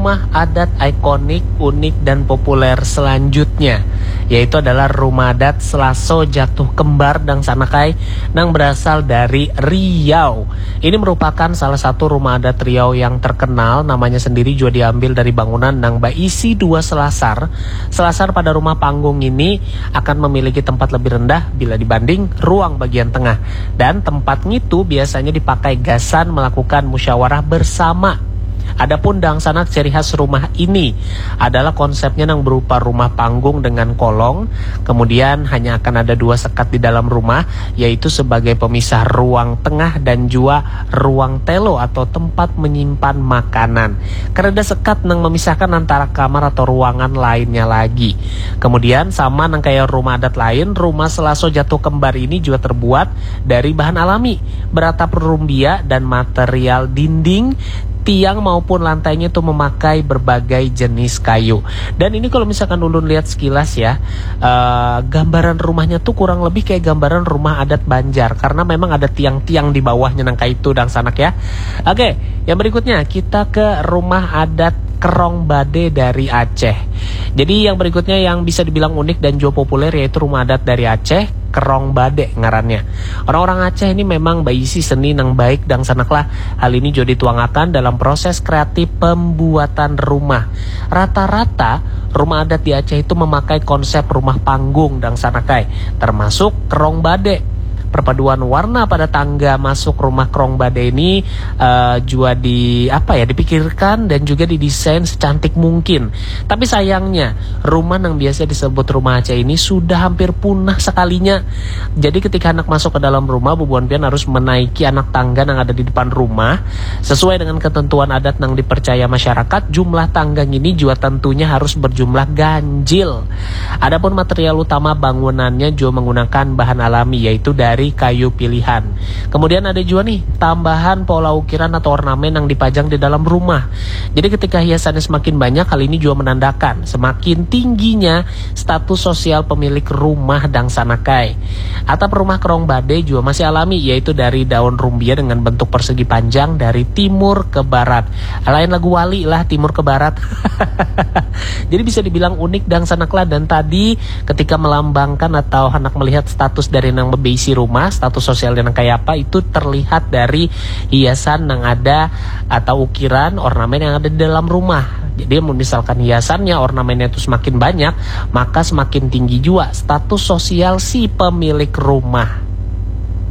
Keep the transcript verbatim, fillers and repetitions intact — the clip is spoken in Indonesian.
rumah adat ikonik, unik, dan populer selanjutnya, yaitu adalah rumah adat Selaso Jatuh Kembar Dang Sanakai yang berasal dari Riau. Ini merupakan salah satu rumah adat Riau yang terkenal, namanya sendiri juga diambil dari bangunan yang berisi dua selasar. Selasar pada rumah panggung ini akan memiliki tempat lebih rendah bila dibanding ruang bagian tengah, dan tempat itu biasanya dipakai gasan melakukan musyawarah bersama. Adapun dang sanak ciri khas rumah ini adalah konsepnya yang berupa rumah panggung dengan kolong, kemudian hanya akan ada dua sekat di dalam rumah, yaitu sebagai pemisah ruang tengah dan juga ruang telo atau tempat menyimpan makanan. Karena ada sekat yang memisahkan antara kamar atau ruangan lainnya lagi. Kemudian sama nang kayak rumah adat lain, rumah Selaso Jatuh Kembar ini juga terbuat dari bahan alami, beratap rumbia dan material dinding, tiang maupun lantainya itu memakai berbagai jenis kayu. Dan ini kalau misalkan ulun lihat sekilas ya, uh, gambaran rumahnya tuh kurang lebih kayak gambaran rumah adat Banjar, karena memang ada tiang-tiang di bawahnya nang kayak itu dang sanak ya. Oke, yang berikutnya kita ke rumah adat Kerong Bade dari Aceh. Jadi yang berikutnya yang bisa dibilang unik dan juga populer yaitu rumah adat dari Aceh, Kerong Bade ngarannya. Orang-orang Aceh ini memang baisi seni nang baik dan sanaklah hal ini juga dituangkan dalam proses kreatif pembuatan rumah. Rata-rata rumah adat di Aceh itu memakai konsep rumah panggung dan sanakai, termasuk Kerong Bade. Perpaduan warna pada tangga masuk rumah Kerong Bade ini uh, juga di apa ya dipikirkan dan juga didesain secantik mungkin. Tapi sayangnya rumah yang biasa disebut rumah Aceh ini sudah hampir punah sekalinya. Jadi ketika anak masuk ke dalam rumah, bubuan pian harus menaiki anak tangga yang ada di depan rumah. Sesuai dengan ketentuan adat yang dipercaya masyarakat, jumlah tangga ini juga tentunya harus berjumlah ganjil. Adapun material utama bangunannya juga menggunakan bahan alami, yaitu dari kayu pilihan. Kemudian ada juga nih tambahan pola ukiran atau ornamen yang dipajang di dalam rumah. Jadi ketika hiasannya semakin banyak, hal ini juga menandakan semakin tingginya status sosial pemilik rumah dang sanakai. Atap rumah Kerong Bade juga masih alami, yaitu dari daun rumbia dengan bentuk persegi panjang dari timur ke barat. Lain lagu Wali lah, timur ke barat. Jadi bisa dibilang unik dang sanaklah. Dan tadi ketika melambangkan atau hendak melihat status dari nang bebeisi rumah, status sosial yang kayak apa, itu terlihat dari hiasan yang ada atau ukiran ornamen yang ada di dalam rumah. Jadi misalkan hiasannya, ornamennya itu semakin banyak, maka semakin tinggi juga status sosial si pemilik rumah.